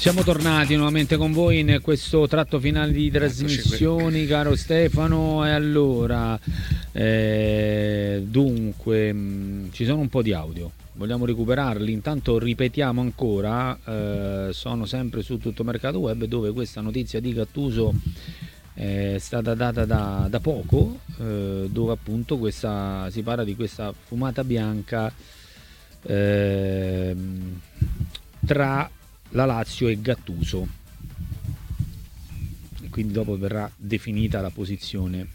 Siamo tornati nuovamente con voi in questo tratto finale di trasmissioni, caro Stefano. E allora, dunque, ci sono un po' di audio, vogliamo recuperarli? Intanto ripetiamo ancora, sono sempre su Tutto Mercato Web, dove questa notizia di Gattuso è stata data da poco, dove appunto si parla di questa fumata bianca tra la Lazio e Gattuso, e quindi dopo verrà definita la posizione.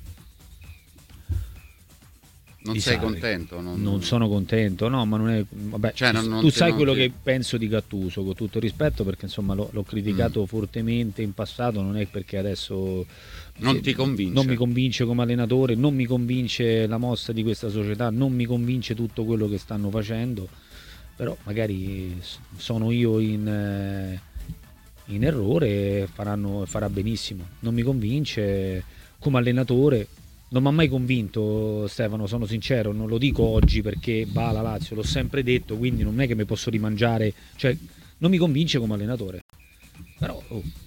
Non sei contento? Non sono contento, no, ma non è, vabbè, cioè, tu sai quello che penso di Gattuso, con tutto rispetto, perché insomma l'ho criticato fortemente in passato, non è perché adesso non ti convince. Non mi convince come allenatore, non mi convince la mossa di questa società, non mi convince tutto quello che stanno facendo. Però magari sono io in errore, farà benissimo. Non mi convince come allenatore, non mi ha mai convinto Stefano, sono sincero, non lo dico oggi perché va alla Lazio, l'ho sempre detto, quindi non è che mi posso rimangiare, cioè non mi convince come allenatore. Però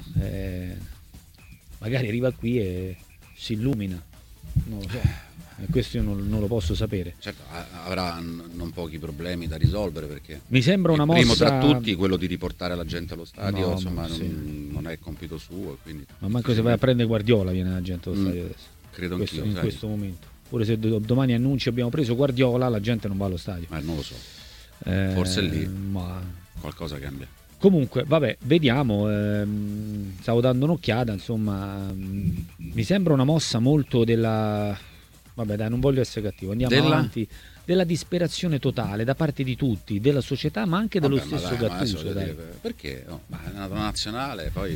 magari arriva qui e si illumina, non lo so. Questo io non lo posso sapere. Certo, avrà non pochi problemi da risolvere, perché mi sembra una mossa, primo tra tutti quello di riportare la gente allo stadio, no, insomma non è compito suo, quindi ma manco se vai a prendere Guardiola viene la gente allo stadio adesso. Credo anch'io, in sai. questo momento, pure se domani annunci abbiamo preso Guardiola, la gente non va allo stadio. Ma non lo so, forse lì qualcosa cambia. Comunque, vabbè, vediamo. Stavo dando un'occhiata, insomma, mi sembra una mossa molto della... Vabbè dai, non voglio essere cattivo, andiamo avanti. Della disperazione totale da parte di tutti, della società, ma anche dello stesso Gattuso. Perché? Oh, ma è una nazionale, poi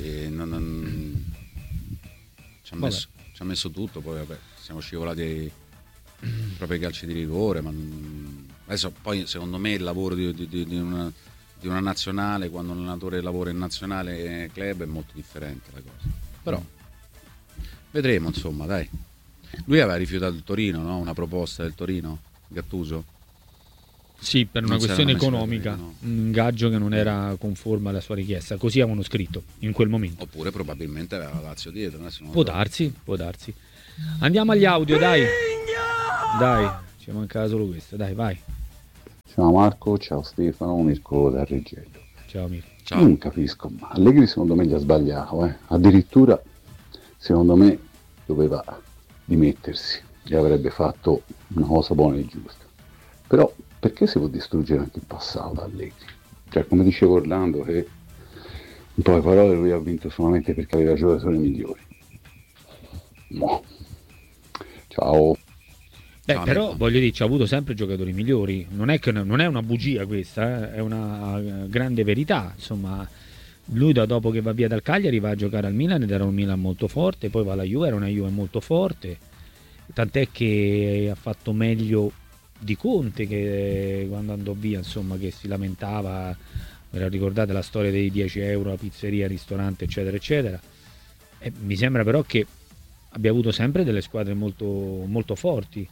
ci ha messo tutto, poi vabbè, siamo scivolati proprio ai calci di rigore, ma adesso poi secondo me il lavoro di una nazionale, quando un allenatore lavora in nazionale e club, è molto differente la cosa. Però vedremo, insomma, dai. Lui aveva rifiutato il Torino, no? Una proposta del Torino, Gattuso? Sì, per una questione economica, no? Un ingaggio che non era conforme alla sua richiesta, così avevano scritto in quel momento. Oppure probabilmente aveva la Lazio dietro. Può darsi. Andiamo agli audio, dai, ci mancava solo questo, dai, vai. Ciao Marco, ciao Stefano, Mirko da Reggio. Ciao Mirko. Ciao. Non capisco, ma Allegri secondo me gli ha sbagliato, addirittura secondo me doveva dimettersi e avrebbe fatto una cosa buona e giusta. Però perché si può distruggere anche il passato da Allegri? Cioè, come diceva Orlando, che in poche parole lui ha vinto solamente perché aveva giocatori migliori. No. Ciao. Però voglio dire, ci ha avuto sempre giocatori migliori, non è una bugia questa, è una grande verità, insomma. Lui dopo che va via dal Cagliari va a giocare al Milan ed era un Milan molto forte, poi va alla Juve, era una Juve molto forte, tant'è che ha fatto meglio di Conte, che quando andò via, insomma, che si lamentava, ricordate la storia dei 10 euro, la pizzeria, il ristorante, eccetera eccetera. E mi sembra però che abbia avuto sempre delle squadre molto, molto forti.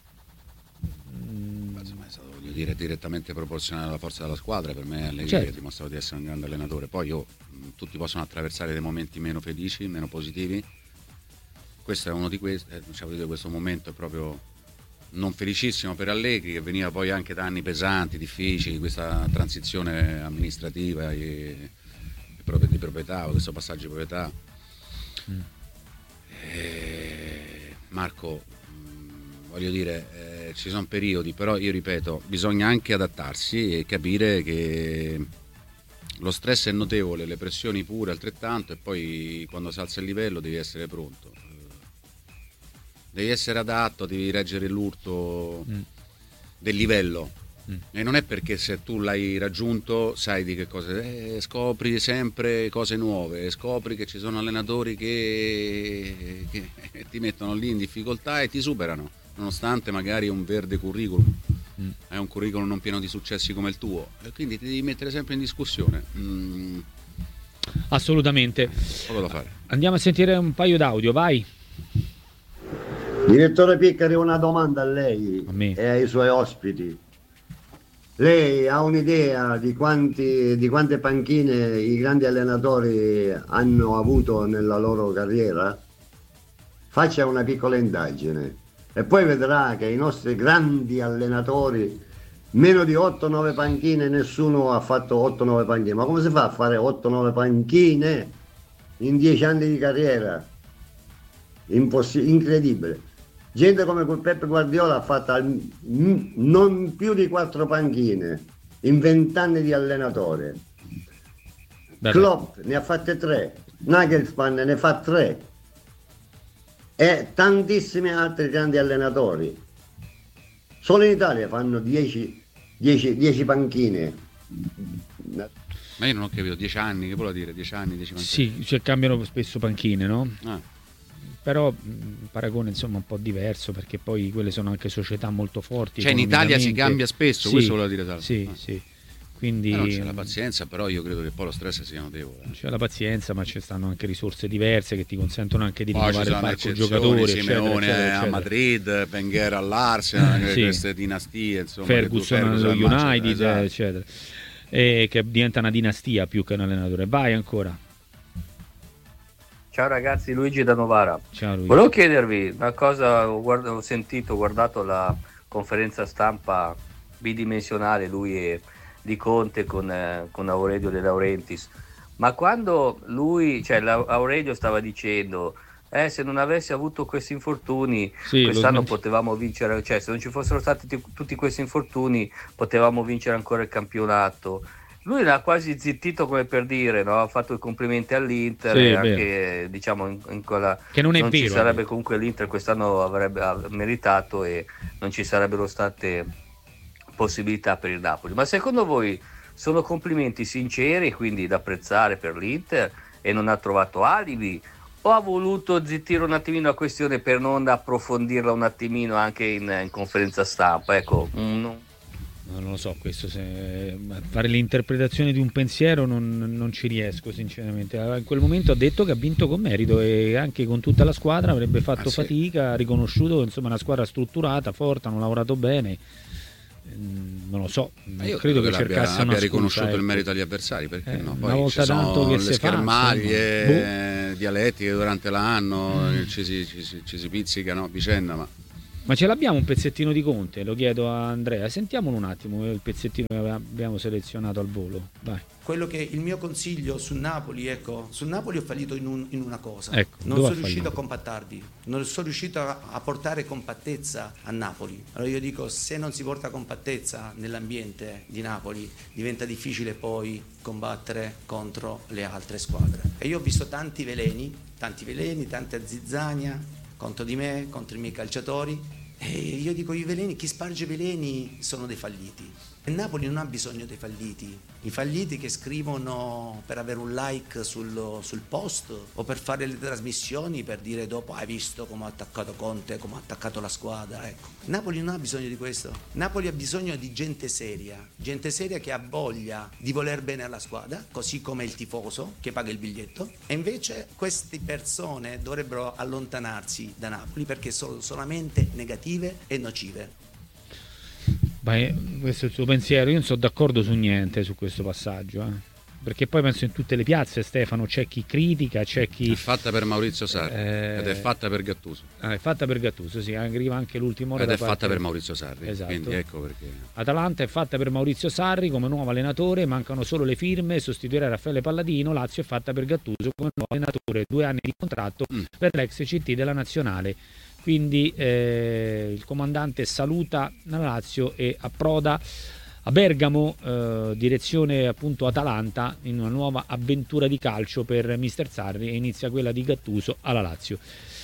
È stato, voglio dire, direttamente proporzionale alla forza della squadra. Per me Allegri ha dimostrato di essere un grande allenatore. Poi tutti possono attraversare dei momenti meno felici, meno positivi. Questo è uno di questi. Questo momento è proprio non felicissimo per Allegri, che veniva poi anche da anni pesanti, difficili, questa transizione amministrativa di proprietà, questo passaggio di proprietà. Marco, voglio dire, ci sono periodi, però io ripeto, bisogna anche adattarsi e capire che lo stress è notevole, le pressioni pure altrettanto, e poi quando si alza il livello devi essere pronto, devi essere adatto, devi reggere l'urto del livello. E non è perché se tu l'hai raggiunto sai di che cosa, scopri sempre cose nuove, scopri che ci sono allenatori che ti mettono lì in difficoltà e ti superano, nonostante magari un verde curriculum, hai un curriculum non pieno di successi come il tuo, e quindi ti devi mettere sempre in discussione. Assolutamente. Poco da fare. Andiamo a sentire un paio d'audio, vai. Direttore Piccari, una domanda a lei a me e ai suoi ospiti. Lei ha un'idea di quante panchine i grandi allenatori hanno avuto nella loro carriera? Faccia una piccola indagine e poi vedrà che i nostri grandi allenatori, meno di 8-9 panchine, nessuno ha fatto 8-9 panchine. Ma come si fa a fare 8-9 panchine in 10 anni di carriera? Incredibile. Gente come Peppe Guardiola ha fatto non più di 4 panchine in 20 anni di allenatore. Klopp ne ha fatte 3, Nagelsmann ne fa 3 e tantissimi altri grandi allenatori. Solo in Italia fanno 10 panchine. Ma io non ho capito, 10 anni, che vuol dire 10 anni, 10 panchine? Sì, cioè cambiano spesso panchine, no? Ah. Però il paragone insomma è un po' diverso, perché poi quelle sono anche società molto forti. Cioè in Italia si cambia spesso, sì, questo vuol dire Salvo. Sì, sì. Quindi non c'è la pazienza, però io credo che poi lo stress sia notevole. C'è la pazienza, ma ci stanno anche risorse diverse che ti consentono anche di rinnovare il parco giocatori, Simeone eccetera. A Madrid, Wenger all'Arsenal, sì. Queste dinastie, insomma, Ferguson allo United, eccetera. E che diventa una dinastia più che un allenatore. Vai ancora. Ciao ragazzi, Luigi da Novara. Ciao Luigi. Volevo chiedervi una cosa, ho guardato la conferenza stampa bidimensionale di Conte con Aurelio De Laurentiis, ma quando Aurelio stava dicendo se non avessi avuto questi infortuni quest'anno potevamo vincere, cioè se non ci fossero stati tutti questi infortuni potevamo vincere ancora il campionato. Lui l'ha quasi zittito, come per dire, no? Ha fatto i complimenti all'Inter, e anche diciamo in quella che non è non vero, ci sarebbe comunque l'Inter quest'anno avrebbe meritato e non ci sarebbero state possibilità per il Napoli. Ma secondo voi sono complimenti sinceri, quindi da apprezzare per l'Inter, e non ha trovato alibi, o ha voluto zittire un attimino la questione per non approfondirla un attimino anche in conferenza stampa? Ecco, non lo so, questo fare l'interpretazione di un pensiero non ci riesco sinceramente. In quel momento ha detto che ha vinto con merito e anche con tutta la squadra avrebbe fatto fatica, ha riconosciuto che insomma è una squadra strutturata, forte, hanno lavorato bene. Non lo so, io credo che cercasse abbia riconosciuto il merito agli avversari, perché no? Poi una volta ci sono tanto che le schermaglie dialettiche durante l'anno, ci si pizzicano a vicenda, ma ce l'abbiamo un pezzettino di Conte? Lo chiedo a Andrea. Sentiamolo un attimo il pezzettino che abbiamo selezionato al volo. Vai. Quello che il mio consiglio sul Napoli, sul Napoli ho fallito in una cosa. Non sono riuscito a compattarvi, non sono riuscito a portare compattezza a Napoli. Allora io dico, se non si porta compattezza nell'ambiente di Napoli, diventa difficile poi combattere contro le altre squadre. E io ho visto tanti veleni, tanta zizzania contro di me, contro i miei calciatori, e io dico, chi sparge veleni sono dei falliti. E Napoli non ha bisogno dei falliti, i falliti che scrivono per avere un like sul post o per fare le trasmissioni per dire dopo hai visto come ha attaccato Conte, come ha attaccato la squadra. Ecco, Napoli non ha bisogno di questo. Napoli ha bisogno di gente seria che ha voglia di voler bene alla squadra, così come il tifoso che paga il biglietto, e invece queste persone dovrebbero allontanarsi da Napoli perché sono solamente negative e nocive. Questo è il suo pensiero. Io non sono d'accordo su niente su questo passaggio, perché poi penso in tutte le piazze, Stefano, c'è chi critica, c'è chi... È fatta per Maurizio Sarri ed è fatta per Gattuso. È fatta per Gattuso, sì, arriva anche l'ultimo ora ed è fatta per Maurizio Sarri, esatto. Quindi ecco perché. Atalanta è fatta per Maurizio Sarri come nuovo allenatore, mancano solo le firme, sostituirà Raffaele Palladino. Lazio è fatta per Gattuso come nuovo allenatore, 2 anni di contratto per l'ex CT della Nazionale. Quindi il comandante saluta la Lazio e approda a Bergamo, direzione appunto Atalanta, in una nuova avventura di calcio per mister Sarri, e inizia quella di Gattuso alla Lazio.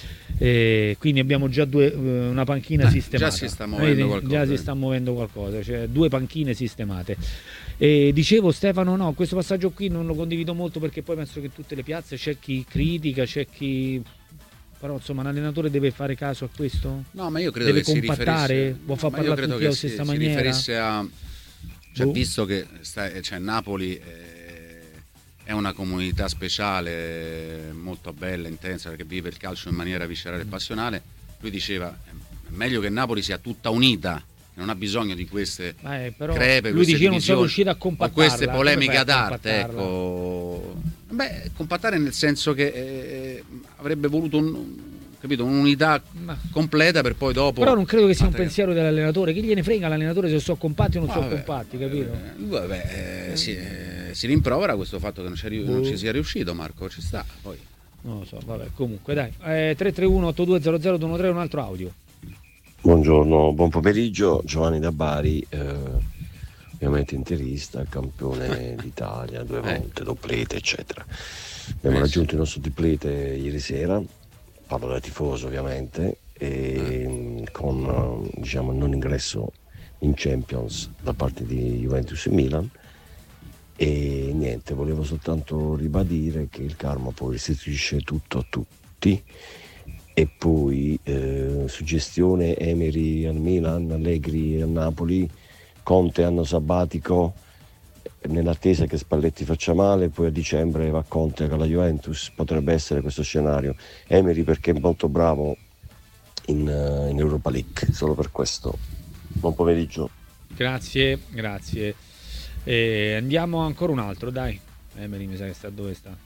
Quindi abbiamo già una panchina sistemata. Già si sta muovendo qualcosa. Già si sta muovendo qualcosa, cioè 2 panchine sistemate. Dicevo, Stefano, no, questo passaggio qui non lo condivido molto, perché poi penso che tutte le piazze c'è chi critica, c'è chi... Però insomma un allenatore deve fare caso a questo? No, ma io credo deve che compattare, può far parlare tutti alla stessa maniera. Si riferisse a... visto che Napoli è una comunità speciale, molto bella, intensa, perché vive il calcio in maniera viscerale e passionale, lui diceva è meglio che Napoli sia tutta unita non ha bisogno di queste però crepe, lui dice non sono riuscito a compattarla, o queste polemiche ad arte, ecco. Compattare nel senso che avrebbe voluto un'unità completa per poi dopo. Però non credo che sia un pensiero dell'allenatore, che gliene frega l'allenatore se sono compatti o non sono compatti, capito? Si rimprovera questo fatto che non ci sia riuscito, Marco, ci sta, poi non lo so, vabbè, comunque dai. 331-8200-213, un altro audio. Buongiorno, buon pomeriggio, Giovanni da Bari, ovviamente interista, campione d'Italia 2 volte, doblete eccetera. Abbiamo raggiunto il nostro triplete ieri sera, parlo da tifoso ovviamente, e con non ingresso in Champions da parte di Juventus e Milan. E niente, volevo soltanto ribadire che il karma poi restituisce tutto a tutti. E poi suggestione: Emery al Milan, Allegri al Napoli, Conte anno sabbatico nell'attesa che Spalletti faccia male, poi a dicembre va Conte con la Juventus. Potrebbe essere questo scenario. Emery perché è molto bravo in Europa League, solo per questo. Buon pomeriggio. Grazie. Andiamo ancora un altro, dai. Emery mi sa che sta dove sta.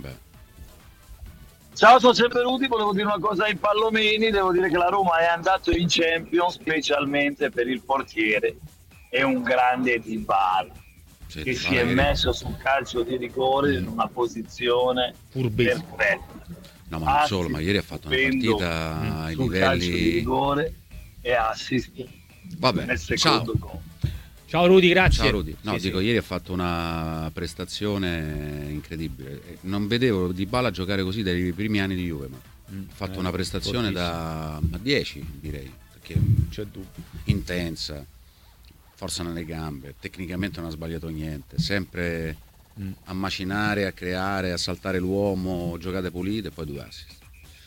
Ciao, sono sempre Rudy, volevo dire una cosa ai Pallomeni, devo dire che la Roma è andato in Champions specialmente per il portiere, è un grande Dybala, che si è messo sul calcio di rigore in una posizione perfetta. No, ma non solo, ma ieri ha fatto una partita ai livelli... calcio di rigore e assist nel secondo gol. Ciao Rudy, grazie. Ciao Rudy. No, dico, ieri ha fatto una prestazione incredibile. Non vedevo Dybala giocare così dai primi anni di Juve, ma ha fatto una prestazione da 10, direi, perché c'è dubbio. Intensa, forza nelle gambe, tecnicamente non ha sbagliato niente, sempre a macinare, a creare, a saltare l'uomo, giocate pulite e poi 2 assist.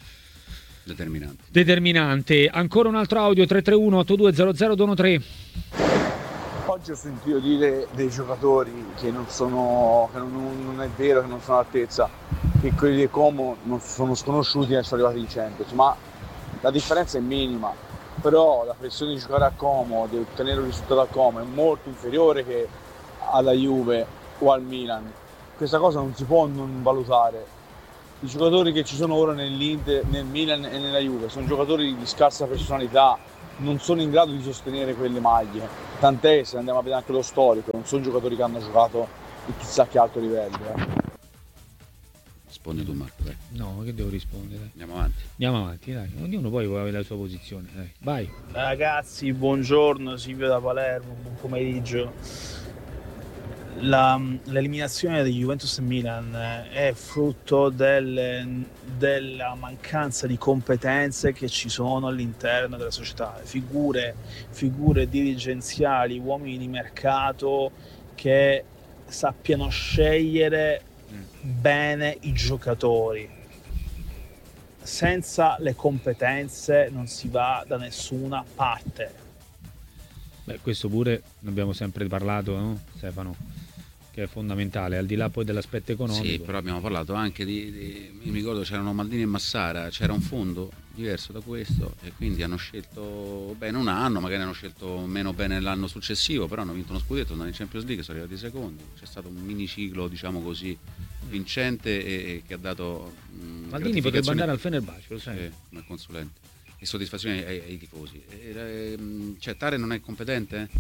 Determinante. Ancora un altro audio, 331-8200-213. Oggi ho sentito dire dei giocatori che non è vero, che non sono all'altezza, che quelli di Como non sono sconosciuti e sono arrivati in Champions, ma la differenza è minima. Però la pressione di giocare a Como, di ottenere un risultato a Como, è molto inferiore che alla Juve o al Milan. Questa cosa non si può non valutare. I giocatori che ci sono ora nell'Inter, nel Milan e nella Juve sono giocatori di scarsa personalità, non sono in grado di sostenere quelle maglie, tant'è, se andiamo a vedere anche lo storico, non sono giocatori che hanno giocato in chissà che alto livello. Rispondi tu, Marco, dai. No, che devo rispondere? Andiamo avanti, dai. Ognuno poi vuole avere la sua posizione, dai. Vai. Ragazzi, buongiorno, Silvio da Palermo, buon pomeriggio. L'eliminazione di Juventus e Milan è frutto della mancanza di competenze che ci sono all'interno della società, figure dirigenziali, uomini di mercato che sappiano scegliere bene i giocatori. Senza le competenze non si va da nessuna parte. Questo pure ne abbiamo sempre parlato, no, Stefano? Che è fondamentale, al di là poi dell'aspetto economico. Sì, però abbiamo parlato anche mi ricordo c'erano Maldini e Massara, c'era un fondo diverso da questo e quindi hanno scelto bene un anno, magari hanno scelto meno bene l'anno successivo, però hanno vinto uno scudetto, andando in Champions League, sono arrivati secondi, c'è stato un miniciclo, diciamo così, vincente e che ha dato Maldini potrebbe andare al Fenerbahce, lo sai? Come consulente, e soddisfazione ai tifosi. Cioè Tare non è competente?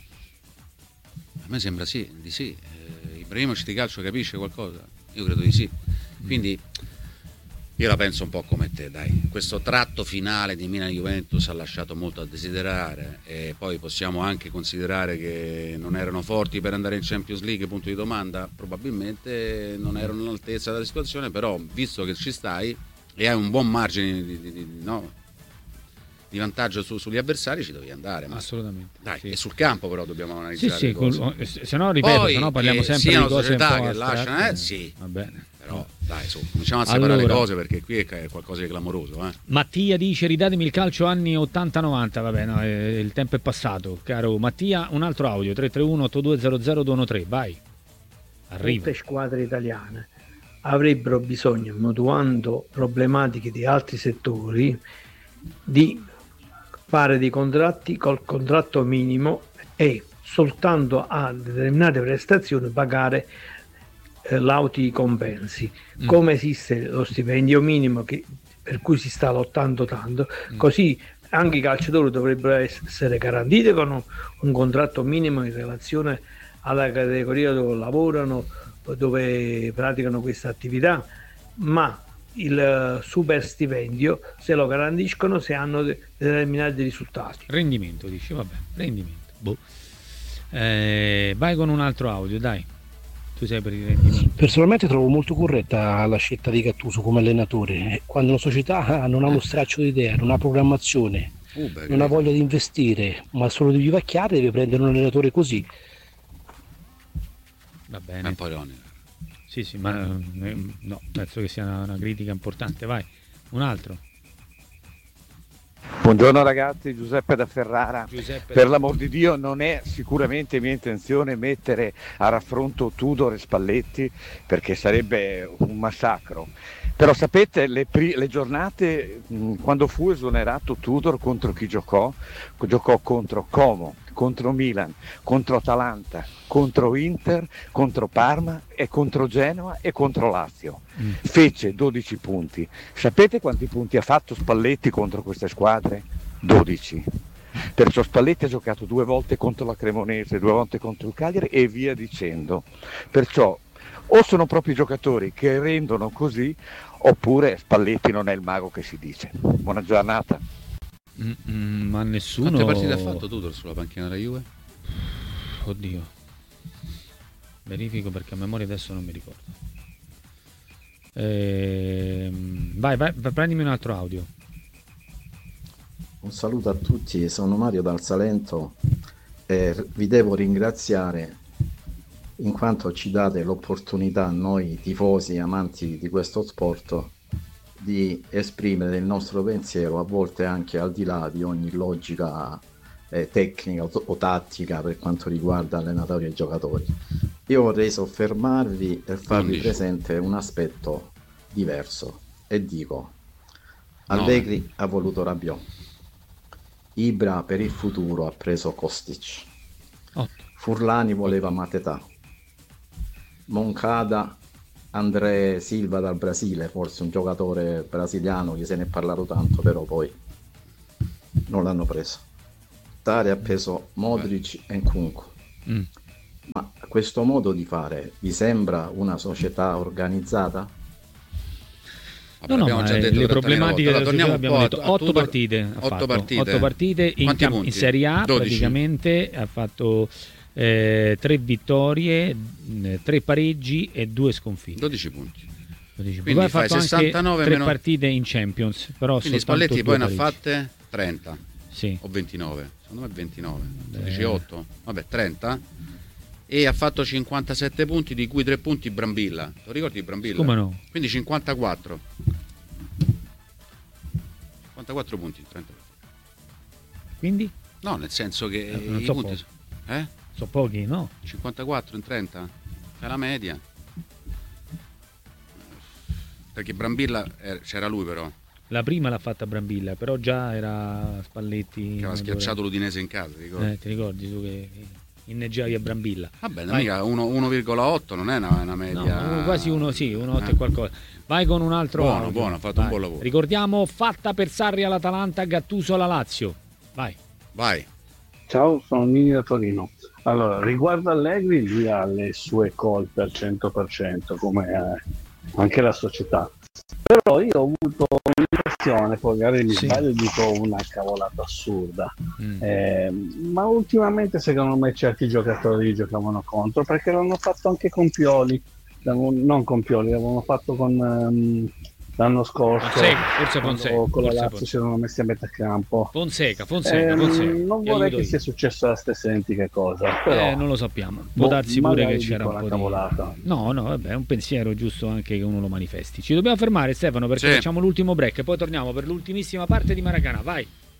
A me sembra di sì. Ibrahimovic di calcio capisce qualcosa? Io credo di sì. Quindi io la penso un po' come te, dai. Questo tratto finale di Milan-Juventus ha lasciato molto a desiderare e poi possiamo anche considerare che non erano forti per andare in Champions League, punto di domanda. Probabilmente non erano all'altezza della situazione, però visto che ci stai e hai un buon margine di vantaggio sugli avversari, ci devi andare. Ma assolutamente. Dai, e sul campo però dobbiamo analizzare. Se no, ripeto, se no parliamo sempre di cose società un po' che lasciano, sì. Va bene. Però dai, cominciamo a separare le cose perché qui è qualcosa di clamoroso. Mattia dice: ridatemi il calcio anni 80-90. Vabbè, no, il tempo è passato, caro Mattia. Un altro audio, 331-8200-213. Vai. Arriva. Tutte squadre italiane avrebbero bisogno, mutuando problematiche di altri settori, di fare dei contratti col contratto minimo e soltanto a determinate prestazioni pagare lauti compensi, come esiste lo stipendio minimo per cui si sta lottando tanto, così anche i calciatori dovrebbero essere garantiti con un contratto minimo in relazione alla categoria dove lavorano, dove praticano questa attività, ma il super stipendio se lo garantiscono se hanno determinati risultati. Rendimento, dici, vabbè, rendimento. Boh. Vai con un altro audio, dai. Tu sei per il rendimento. Personalmente trovo molto corretta la scelta di Gattuso come allenatore. Quando una società non ha uno straccio di idea, non ha programmazione, non ha voglia di investire, ma solo di vivacchiare, deve prendere un allenatore così. Va bene. Un po' ironico. Sì, ma no, penso che sia una critica importante. Vai, un altro. Buongiorno ragazzi, Giuseppe da Ferrara. Per l'amor di Dio, non è sicuramente mia intenzione mettere a raffronto Tudor e Spalletti, perché sarebbe un massacro. Però sapete, le giornate quando fu esonerato Tudor, contro chi giocò? Giocò contro Como, contro Milan, contro Atalanta, contro Inter, contro Parma e contro Genoa e contro Lazio. Fece 12 punti. Sapete quanti punti ha fatto Spalletti contro queste squadre? 12. Perciò Spalletti ha giocato 2 volte contro la Cremonese, 2 volte contro il Cagliari e via dicendo. Perciò o sono proprio i giocatori che rendono così, oppure Spalletti non è il mago che si dice. Buona giornata. Ma nessuno. Quante partite ha fatto Tudor sulla panchina della Juve? Oddio, verifico perché a memoria adesso non mi ricordo. Vai, prendimi un altro audio. Un saluto a tutti, sono Mario dal Salento e vi devo ringraziare in quanto ci date l'opportunità a noi tifosi amanti di questo sport di esprimere il nostro pensiero, a volte anche al di là di ogni logica tecnica o tattica per quanto riguarda allenatori e giocatori. Io vorrei soffermarvi e farvi presente un aspetto diverso e dico: Allegri ha voluto Rabiot, Ibra per il futuro ha preso Kostic, Furlani voleva Matetà, Moncada André Silva dal Brasile, forse un giocatore brasiliano che se ne è parlato tanto, però poi non l'hanno preso. Tare ha preso Modric e Nkunku. Ma questo modo di fare vi sembra una società organizzata? No, ma già detto le problematiche della società abbiamo detto 8 partite, 8 partite in Serie A 12. Praticamente ha fatto 3 vittorie, 3 pareggi e 2 sconfitte. 12 punti. Poi ha fatto 69 anche 3 partite in Champions, però quindi Spalletti poi ne ha fatte 30 o 29, secondo me 29, 18, vabbè 30, e ha fatto 57 punti, di cui 3 punti Brambilla. Lo ricordi Brambilla? Come no? Quindi 54 punti in 30. Quindi? No, nel senso che non i so punti sono pochi, no? 54 in 30 è la media, perché Brambilla c'era lui, però la prima l'ha fatta Brambilla, però già era Spalletti che aveva schiacciato l'Udinese in casa, ti ricordi tu che inneggiavi a Brambilla? Vabbè, mica 1,8 non è una media, no, quasi 1,8 e qualcosa. Vai con un altro buono, ha fatto un buon lavoro. Ricordiamo, fatta per Sarri all'Atalanta, Gattuso alla Lazio. Vai. Ciao, sono Nini da Torino. Allora, riguardo Allegri, lui ha le sue colpe al 100%, come anche la società. Però io ho avuto un'impressione, poi magari mi sbaglio e dico una cavolata assurda, ma ultimamente secondo me certi giocatori giocavano contro, perché l'hanno fatto anche con Pioli, non con Pioli, l'avevano fatto con l'anno scorso, Fonseca, con la Lazio si erano messi a metà campo. Fonseca. Non vorrei che sia successo la stessa identica cosa, però non lo sappiamo, può darsi pure che c'era un po' cavolata. No, vabbè, è un pensiero giusto anche che uno lo manifesti. Ci dobbiamo fermare, Stefano, perché facciamo l'ultimo break e poi torniamo per l'ultimissima parte di Maracana. Vai.